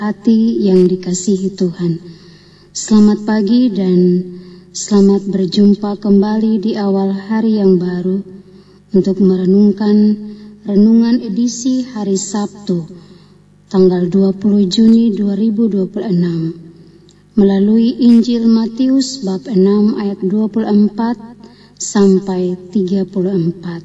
hati yang dikasihi Tuhan. Selamat pagi dan selamat berjumpa kembali di awal hari yang baru untuk merenungkan renungan edisi hari Sabtu, tanggal 20 Juni 2026, melalui Injil Matius bab 6 ayat 24 sampai 34.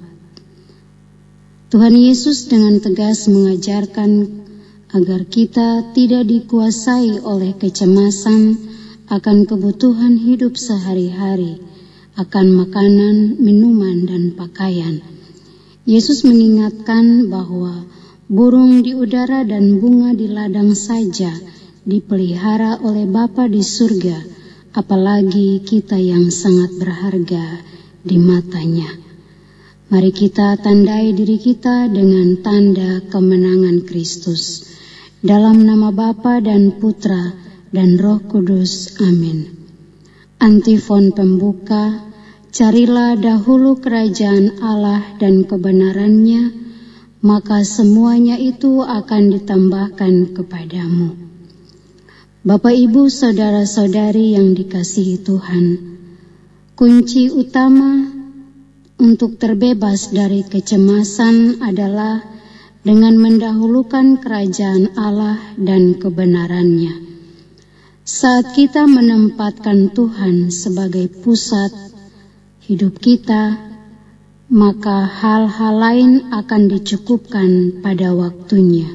Tuhan Yesus dengan tegas mengajarkan agar kita tidak dikuasai oleh kecemasan akan kebutuhan hidup sehari-hari, akan makanan, minuman, dan pakaian. Yesus mengingatkan bahwa burung di udara dan bunga di ladang saja dipelihara oleh Bapa di surga, apalagi kita yang sangat berharga di matanya. Mari kita tandai diri kita dengan tanda kemenangan Kristus. Dalam nama Bapa dan Putra dan Roh Kudus. Amin. Antifon pembuka, carilah dahulu kerajaan Allah dan kebenarannya, maka semuanya itu akan ditambahkan kepadamu. Bapak, Ibu, saudara-saudari yang dikasihi Tuhan, kunci utama untuk terbebas dari kecemasan adalah dengan mendahulukan kerajaan Allah dan kebenarannya. Saat kita menempatkan Tuhan sebagai pusat hidup kita, maka hal-hal lain akan dicukupkan pada waktunya.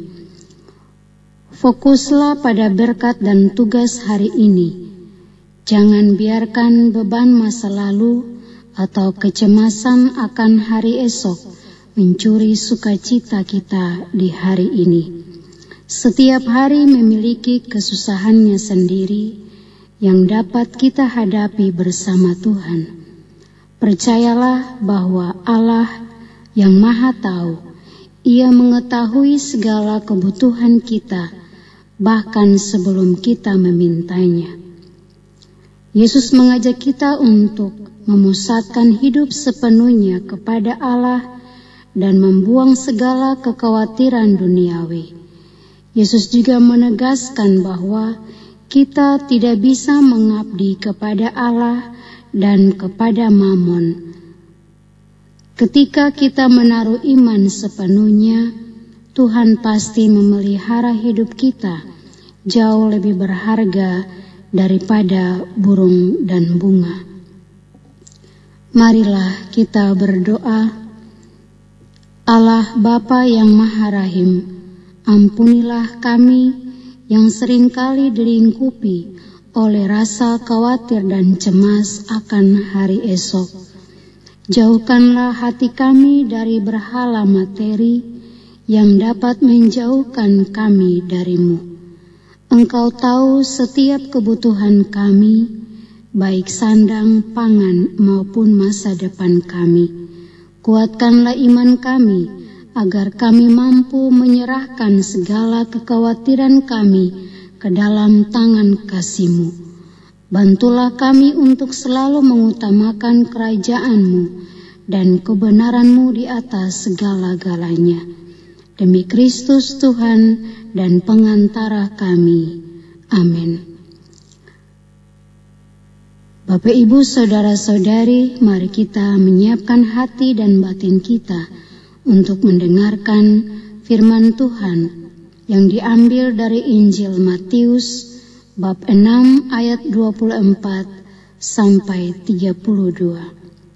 Fokuslah pada berkat dan tugas hari ini. Jangan biarkan beban masa lalu atau kecemasan akan hari esok mencuri sukacita kita di hari ini. Setiap hari memiliki kesusahannya sendiri yang dapat kita hadapi bersama Tuhan. Percayalah bahwa Allah yang Maha Tahu, Ia mengetahui segala kebutuhan kita, bahkan sebelum kita memintanya. Yesus mengajak kita untuk memusatkan hidup sepenuhnya kepada Allah dan membuang segala kekhawatiran duniawi. Yesus juga menegaskan bahwa kita tidak bisa mengabdi kepada Allah dan kepada Mammon. Ketika kita menaruh iman sepenuhnya, Tuhan pasti memelihara hidup kita jauh lebih berharga daripada burung dan bunga. Marilah kita berdoa. Allah Bapa yang Maha Rahim, ampunilah kami yang seringkali dilingkupi oleh rasa khawatir dan cemas akan hari esok. Jauhkanlah hati kami dari berhala materi yang dapat menjauhkan kami darimu. Engkau tahu setiap kebutuhan kami, baik sandang, pangan, maupun masa depan kami. Kuatkanlah iman kami, agar kami mampu menyerahkan segala kekhawatiran kami ke dalam tangan kasih-Mu. Bantulah kami untuk selalu mengutamakan kerajaan-Mu dan kebenaran-Mu di atas segala-galanya. Demi Kristus Tuhan dan pengantara kami. Amin. Bapak, Ibu, saudara-saudari, mari kita menyiapkan hati dan batin kita untuk mendengarkan firman Tuhan yang diambil dari Injil Matius bab 6 ayat 24 sampai 32.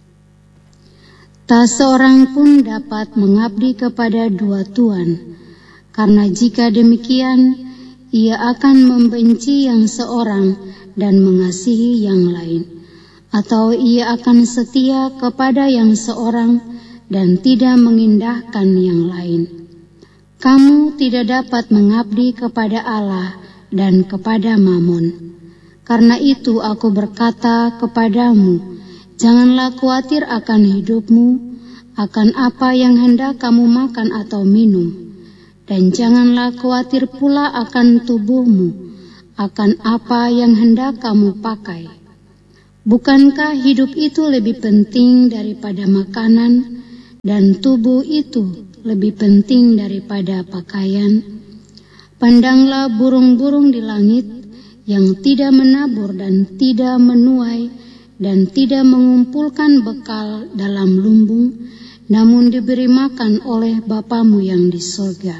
Tak seorang pun dapat mengabdi kepada dua tuan, karena jika demikian ia akan membenci yang seorang dan mengasihi yang lain, atau ia akan setia kepada yang seorang dan tidak mengindahkan yang lain. Kamu tidak dapat mengabdi kepada Allah dan kepada Mammon. Karena itu aku berkata kepadamu, janganlah khawatir akan hidupmu, akan apa yang hendak kamu makan atau minum, dan janganlah khawatir pula akan tubuhmu, akan apa yang hendak kamu pakai. Bukankah hidup itu lebih penting daripada makanan, dan tubuh itu lebih penting daripada pakaian? Pandanglah burung-burung di langit yang tidak menabur dan tidak menuai dan tidak mengumpulkan bekal dalam lumbung, namun diberi makan oleh Bapamu yang di surga.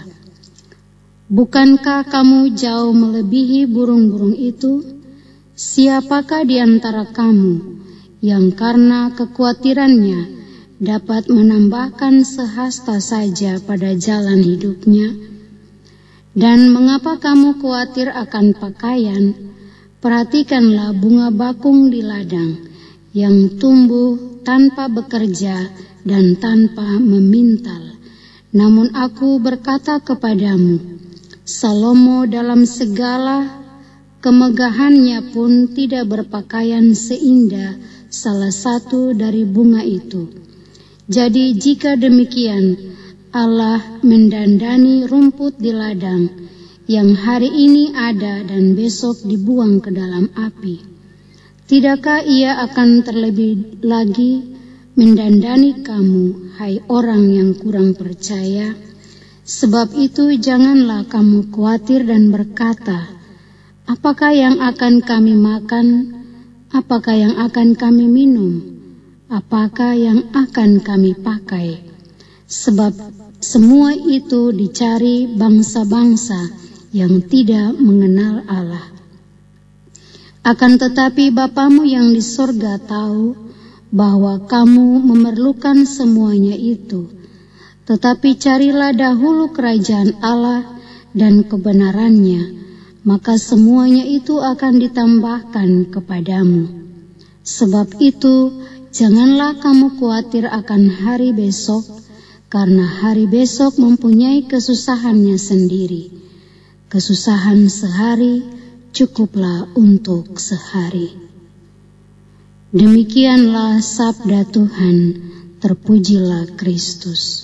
Bukankah kamu jauh melebihi burung-burung itu? Siapakah di antara kamu yang karena kekhawatirannya dapat menambahkan sehasta saja pada jalan hidupnya? Dan mengapa kamu khawatir akan pakaian? Perhatikanlah bunga bakung di ladang yang tumbuh tanpa bekerja dan tanpa memintal. Namun aku berkata kepadamu, Salomo dalam segala kemegahannya pun tidak berpakaian seindah salah satu dari bunga itu. Jadi jika demikian, Allah mendandani rumput di ladang yang hari ini ada dan besok dibuang ke dalam api. Tidakkah Ia akan terlebih lagi mendandani kamu, hai orang yang kurang percaya? Sebab itu janganlah kamu khawatir dan berkata, apakah yang akan kami makan? Apakah yang akan kami minum? Apakah yang akan kami pakai? Sebab semua itu dicari bangsa-bangsa yang tidak mengenal Allah. Akan tetapi Bapamu yang di surga tahu bahwa kamu memerlukan semuanya itu. Tetapi carilah dahulu kerajaan Allah dan kebenarannya, maka semuanya itu akan ditambahkan kepadamu. Sebab itu, janganlah kamu khawatir akan hari besok, karena hari besok mempunyai kesusahannya sendiri. Kesusahan sehari cukuplah untuk sehari. Demikianlah sabda Tuhan, terpujilah Kristus.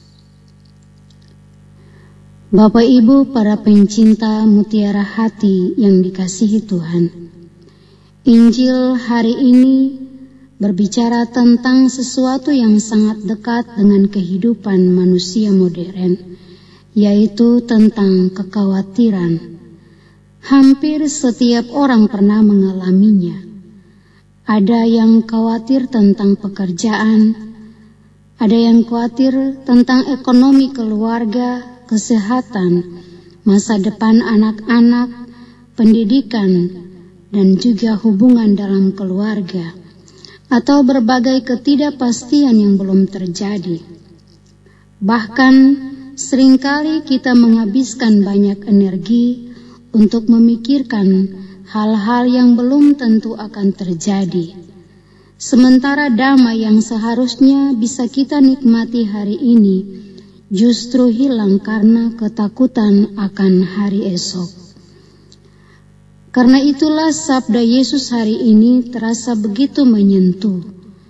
Bapak Ibu para pencinta mutiara hati yang dikasihi Tuhan, Injil hari ini berbicara tentang sesuatu yang sangat dekat dengan kehidupan manusia modern, yaitu tentang kekhawatiran. Hampir setiap orang pernah mengalaminya. Ada yang khawatir tentang pekerjaan, ada yang khawatir tentang ekonomi keluarga, kesehatan, masa depan anak-anak, pendidikan, dan juga hubungan dalam keluarga, atau berbagai ketidakpastian yang belum terjadi. Bahkan seringkali kita menghabiskan banyak energi untuk memikirkan hal-hal yang belum tentu akan terjadi. Sementara damai yang seharusnya bisa kita nikmati hari ini justru hilang karena ketakutan akan hari esok. Karena itulah sabda Yesus hari ini terasa begitu menyentuh.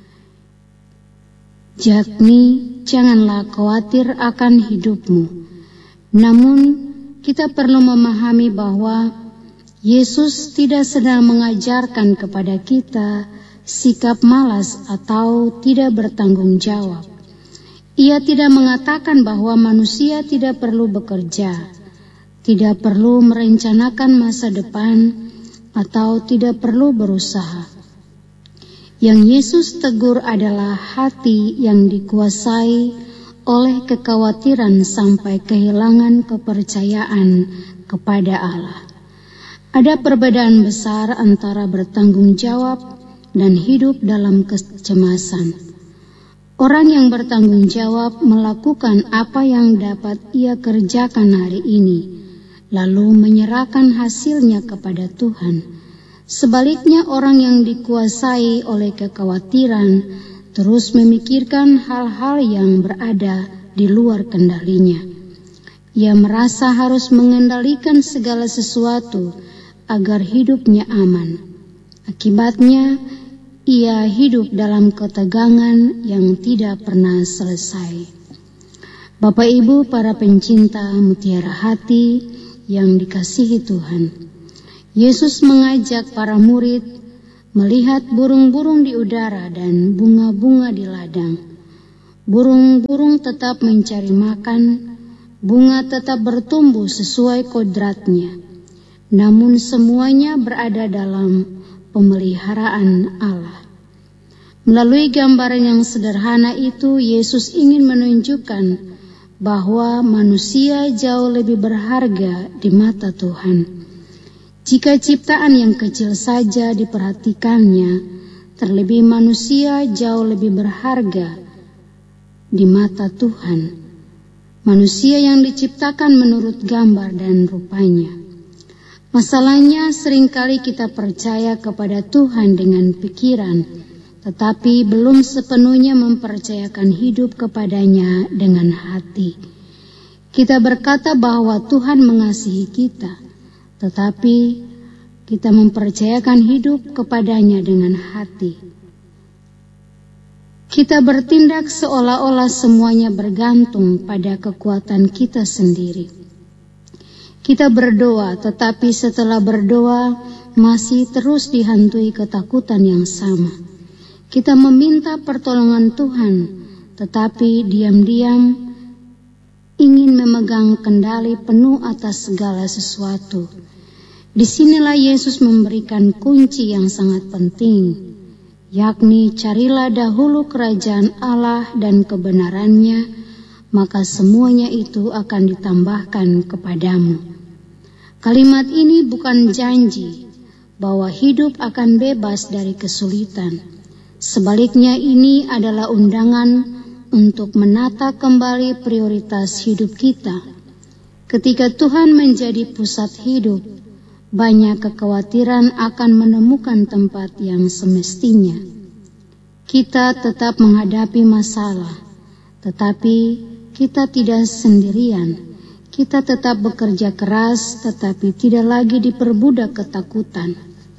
Yakni, janganlah khawatir akan hidupmu. Namun, kita perlu memahami bahwa Yesus tidak sedang mengajarkan kepada kita sikap malas atau tidak bertanggung jawab. Ia tidak mengatakan bahwa manusia tidak perlu bekerja, tidak perlu merencanakan masa depan, atau tidak perlu berusaha. Yang Yesus tegur adalah hati yang dikuasai oleh kekhawatiran sampai kehilangan kepercayaan kepada Allah. Ada perbedaan besar antara bertanggung jawab dan hidup dalam kecemasan. Orang yang bertanggung jawab melakukan apa yang dapat ia kerjakan hari ini, lalu menyerahkan hasilnya kepada Tuhan. Sebaliknya, orang yang dikuasai oleh kekhawatiran terus memikirkan hal-hal yang berada di luar kendalinya. Ia merasa harus mengendalikan segala sesuatu agar hidupnya aman. Akibatnya, ia hidup dalam ketegangan yang tidak pernah selesai. Bapak Ibu para pencinta mutiara hati yang dikasihi Tuhan, Yesus mengajak para murid melihat burung-burung di udara dan bunga-bunga di ladang. Burung-burung tetap mencari makan, Bunga tetap bertumbuh sesuai kodratnya, namun semuanya berada dalam pemeliharaan Allah. Melalui gambaran yang sederhana itu, Yesus ingin menunjukkan bahwa manusia jauh lebih berharga di mata Tuhan. Jika ciptaan yang kecil saja diperhatikannya, terlebih manusia jauh lebih berharga di mata Tuhan. Manusia yang diciptakan menurut gambar dan rupanya. Masalahnya seringkali kita percaya kepada Tuhan dengan pikiran, tetapi belum sepenuhnya mempercayakan hidup kepadanya dengan hati. Kita berkata bahwa Tuhan mengasihi kita, tetapi kita mempercayakan hidup kepadanya dengan hati. Kita bertindak seolah-olah semuanya bergantung pada kekuatan kita sendiri. Kita berdoa, tetapi setelah berdoa masih terus dihantui ketakutan yang sama. Kita meminta pertolongan Tuhan, tetapi diam-diam ingin memegang kendali penuh atas segala sesuatu. Disinilah Yesus memberikan kunci yang sangat penting, yakni carilah dahulu kerajaan Allah dan kebenarannya, maka semuanya itu akan ditambahkan kepadamu. Kalimat ini bukan janji bahwa hidup akan bebas dari kesulitan. Sebaliknya ini adalah undangan untuk menata kembali prioritas hidup kita. Ketika Tuhan menjadi pusat hidup, banyak kekhawatiran akan menemukan tempat yang semestinya. Kita tetap menghadapi masalah, tetapi kita tidak sendirian. Kita tetap bekerja keras, tetapi tidak lagi diperbudak ketakutan.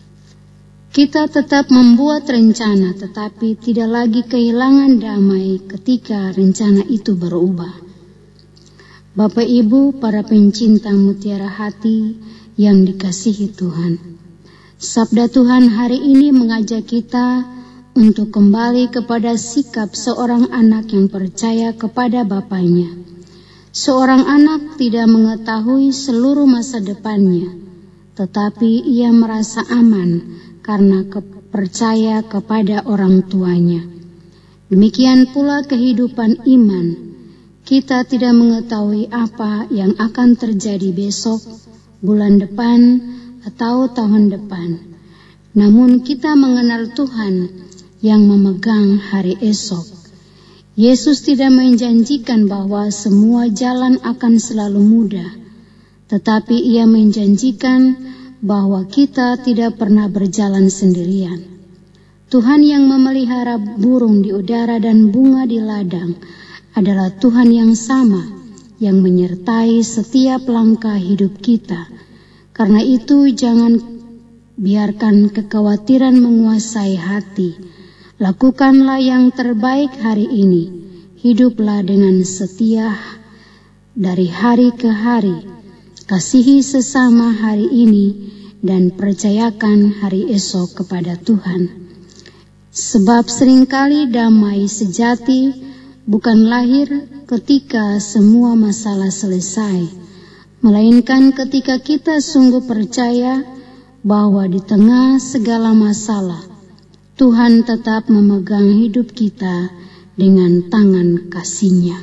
Kita tetap membuat rencana, tetapi tidak lagi kehilangan damai ketika rencana itu berubah. Bapak Ibu, para pencinta mutiara hati yang dikasihi Tuhan, sabda Tuhan hari ini mengajak kita untuk kembali kepada sikap seorang anak yang percaya kepada bapaknya. Seorang anak tidak mengetahui seluruh masa depannya, tetapi ia merasa aman karena percaya kepada orang tuanya. Demikian pula kehidupan iman. Kita tidak mengetahui apa yang akan terjadi besok, bulan depan, atau tahun depan. Namun kita mengenal Tuhan yang memegang hari esok. Yesus tidak menjanjikan bahwa semua jalan akan selalu mudah, tetapi Ia menjanjikan bahwa kita tidak pernah berjalan sendirian. Tuhan yang memelihara burung di udara dan bunga di ladang adalah Tuhan yang sama, yang menyertai setiap langkah hidup kita. Karena itu jangan biarkan kekhawatiran menguasai hati. Lakukanlah yang terbaik hari ini. Hiduplah dengan setia dari hari ke hari. Kasihi sesama hari ini dan percayakan hari esok kepada Tuhan. Sebab seringkali damai sejati bukan lahir ketika semua masalah selesai, melainkan ketika kita sungguh percaya bahwa di tengah segala masalah, Tuhan tetap memegang hidup kita dengan tangan kasih-Nya.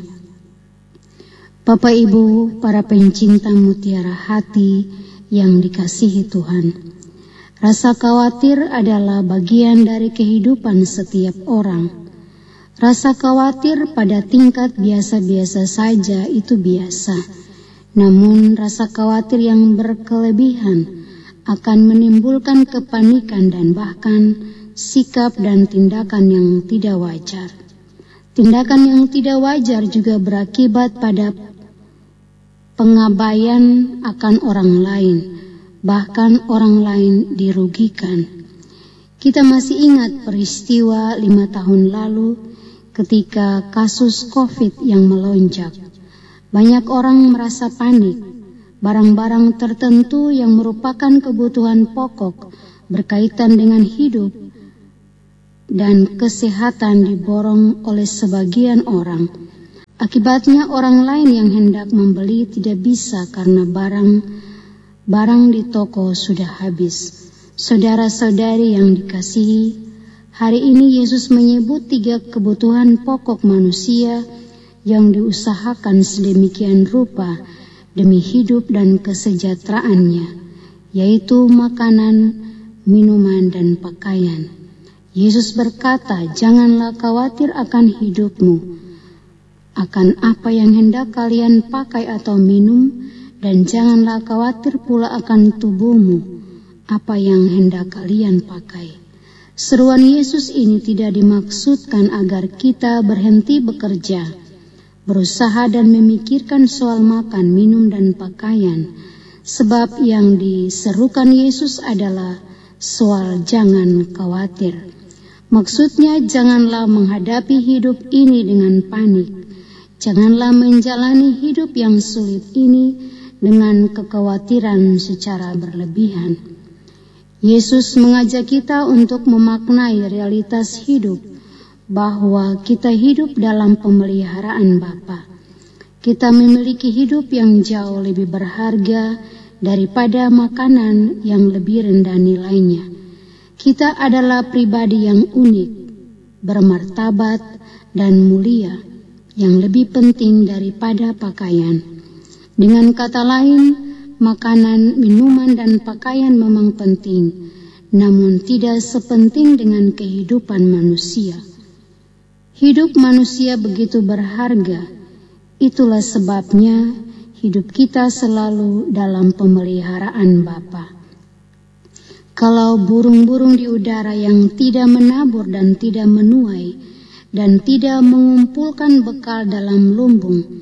Bapak Ibu, para pencinta mutiara hati yang dikasihi Tuhan, rasa khawatir adalah bagian dari kehidupan setiap orang. Rasa khawatir pada tingkat biasa-biasa saja itu biasa. Namun rasa khawatir yang berkelebihan akan menimbulkan kepanikan dan bahkan sikap dan tindakan yang tidak wajar. Tindakan yang tidak wajar juga berakibat pada pengabaian akan orang lain, bahkan orang lain dirugikan. Kita masih ingat peristiwa 5 tahun lalu ketika kasus COVID yang melonjak. Banyak orang merasa panik. Barang-barang tertentu yang merupakan kebutuhan pokok berkaitan dengan hidup dan kesehatan diborong oleh sebagian orang. Akibatnya orang lain yang hendak membeli tidak bisa karena barang di toko sudah habis. Saudara-saudari yang dikasihi, hari ini Yesus menyebut 3 kebutuhan pokok manusia yang diusahakan sedemikian rupa demi hidup dan kesejahteraannya, yaitu makanan, minuman, dan pakaian. Yesus berkata, janganlah khawatir akan hidupmu, akan apa yang hendak kalian pakai atau minum, dan janganlah khawatir pula akan tubuhmu, apa yang hendak kalian pakai. Seruan Yesus ini tidak dimaksudkan agar kita berhenti bekerja, berusaha dan memikirkan soal makan, minum, dan pakaian, sebab yang diserukan Yesus adalah soal jangan khawatir. Maksudnya janganlah menghadapi hidup ini dengan panik. Janganlah menjalani hidup yang sulit ini dengan kekhawatiran secara berlebihan. Yesus mengajak kita untuk memaknai realitas hidup, bahwa kita hidup dalam pemeliharaan Bapa. Kita memiliki hidup yang jauh lebih berharga daripada makanan yang lebih rendah nilainya. Kita adalah pribadi yang unik, bermartabat, dan mulia, yang lebih penting daripada pakaian. Dengan kata lain, makanan, minuman, dan pakaian memang penting, namun tidak sepenting dengan kehidupan manusia. Hidup manusia begitu berharga, itulah sebabnya hidup kita selalu dalam pemeliharaan Bapa. Kalau burung-burung di udara yang tidak menabur dan tidak menuai, dan tidak mengumpulkan bekal dalam lumbung,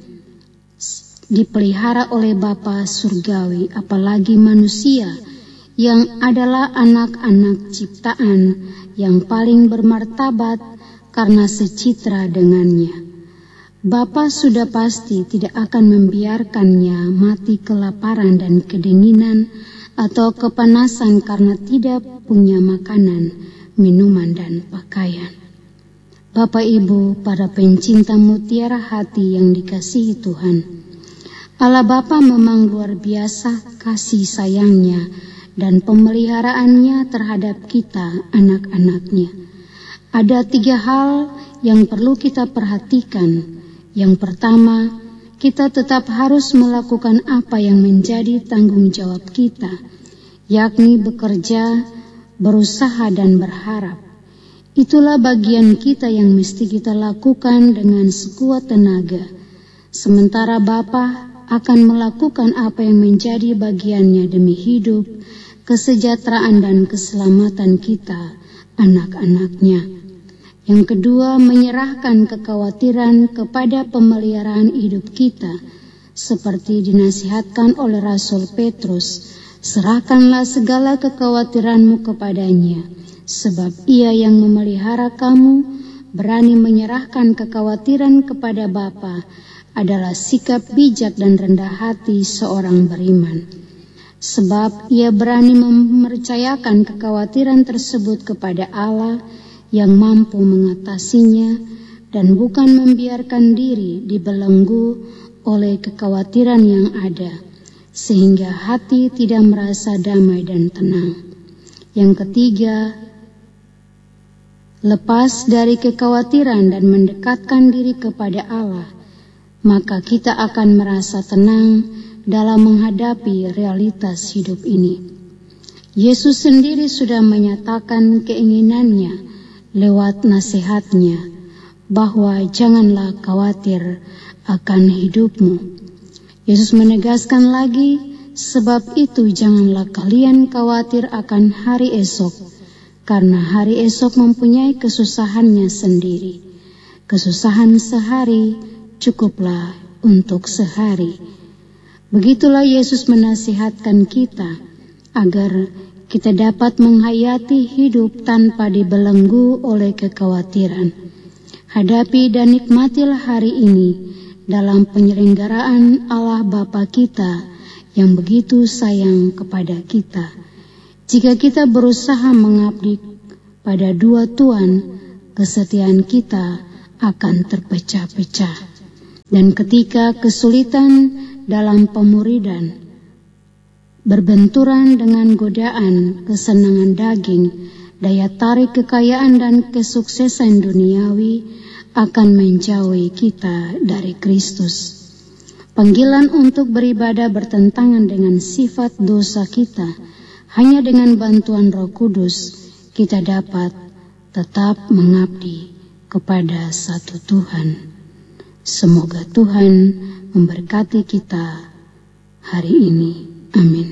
dipelihara oleh Bapa surgawi, apalagi manusia yang adalah anak-anak ciptaan yang paling bermartabat karena secitra dengannya. Bapa sudah pasti tidak akan membiarkannya mati kelaparan dan kedinginan atau kepanasan karena tidak punya makanan, minuman, dan pakaian. Bapak Ibu, para pencinta mutiara hati yang dikasihi Tuhan, Allah Bapa memang luar biasa kasih sayangnya dan pemeliharaannya terhadap kita, anak-anaknya. Ada 3 hal yang perlu kita perhatikan. Yang pertama, kita tetap harus melakukan apa yang menjadi tanggung jawab kita, yakni bekerja, berusaha, dan berharap. Itulah bagian kita yang mesti kita lakukan dengan sekuat tenaga. Sementara Bapa akan melakukan apa yang menjadi bagiannya demi hidup, kesejahteraan, dan keselamatan kita, anak-anaknya. Yang kedua, menyerahkan kekhawatiran kepada pemeliharaan hidup kita, seperti dinasihatkan oleh Rasul Petrus, serahkanlah segala kekhawatiranmu kepadanya, sebab ia yang memelihara kamu. Berani menyerahkan kekhawatiran kepada Bapa adalah sikap bijak dan rendah hati seorang beriman. Sebab ia berani mempercayakan kekhawatiran tersebut kepada Allah yang mampu mengatasinya dan bukan membiarkan diri dibelenggu oleh kekhawatiran yang ada, sehingga hati tidak merasa damai dan tenang. Yang ketiga, lepas dari kekhawatiran dan mendekatkan diri kepada Allah, maka kita akan merasa tenang dalam menghadapi realitas hidup ini. Yesus sendiri sudah menyatakan keinginannya lewat nasihatnya bahwa janganlah khawatir akan hidupmu. Yesus menegaskan lagi, sebab itu janganlah kalian khawatir akan hari esok, karena hari esok mempunyai kesusahannya sendiri. Kesusahan sehari cukuplah untuk sehari. Begitulah Yesus menasihatkan kita agar kita dapat menghayati hidup tanpa dibelenggu oleh kekhawatiran. Hadapi dan nikmatilah hari ini dalam penyelenggaraan Allah Bapa kita yang begitu sayang kepada kita. Jika kita berusaha mengabdi pada 2 Tuhan, kesetiaan kita akan terpecah-pecah. Dan ketika kesulitan dalam pemuridan berbenturan dengan godaan kesenangan daging, daya tarik kekayaan dan kesuksesan duniawi akan menjauhi kita dari Kristus. Panggilan untuk beribadah bertentangan dengan sifat dosa kita. Hanya dengan bantuan Roh Kudus kita dapat tetap mengabdi kepada satu Tuhan. Semoga Tuhan memberkati kita hari ini. Amin.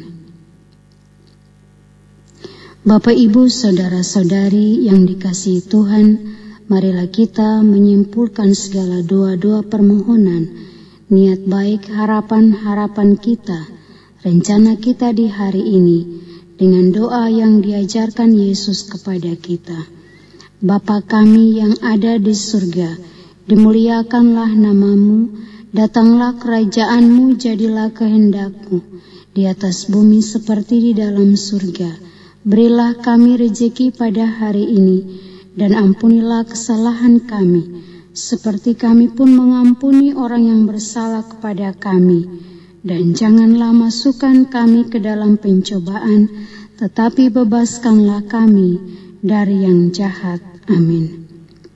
Bapak, Ibu, saudara-saudari yang dikasihi Tuhan, marilah kita menyimpulkan segala doa-doa permohonan, niat baik, harapan-harapan kita, rencana kita di hari ini, dengan doa yang diajarkan Yesus kepada kita. Bapa kami yang ada di surga, dimuliakanlah namamu, datanglah kerajaanmu, jadilah kehendakmu, di atas bumi seperti di dalam surga. Berilah kami rejeki pada hari ini, dan ampunilah kesalahan kami, seperti kami pun mengampuni orang yang bersalah kepada kami. Dan janganlah masukkan kami ke dalam pencobaan, tetapi bebaskanlah kami dari yang jahat. Amin.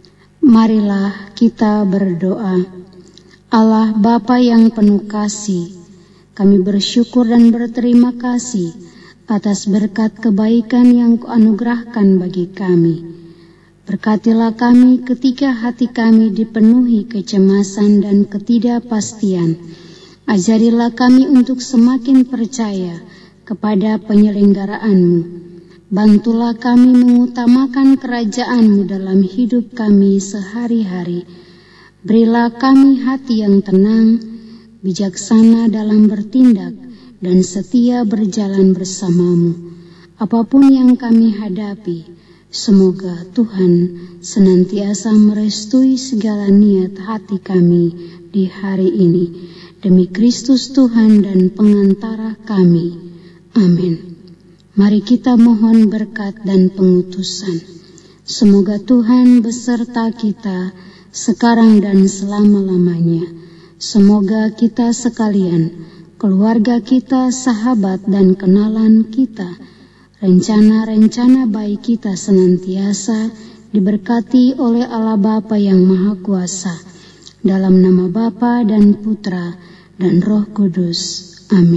Marilah kita berdoa. Allah Bapa yang penuh kasih, kami bersyukur dan berterima kasih atas berkat kebaikan yang Kau-anugerahkan bagi kami. Berkatilah kami ketika hati kami dipenuhi kecemasan dan ketidakpastian. Ajarilah kami untuk semakin percaya kepada penyelenggaraanmu. Bantulah kami mengutamakan kerajaan-Mu dalam hidup kami sehari-hari. Berilah kami hati yang tenang, bijaksana dalam bertindak, dan setia berjalan bersamamu. Apapun yang kami hadapi, semoga Tuhan senantiasa merestui segala niat hati kami di hari ini. Demi Kristus Tuhan dan pengantara kami. Amin. Mari kita mohon berkat dan pengutusan. Semoga Tuhan beserta kita sekarang dan selama-lamanya. Semoga kita sekalian, keluarga kita, sahabat dan kenalan kita, rencana-rencana baik kita senantiasa diberkati oleh Allah Bapa yang Maha Kuasa, dalam nama Bapa dan Putra dan Roh Kudus. Amin.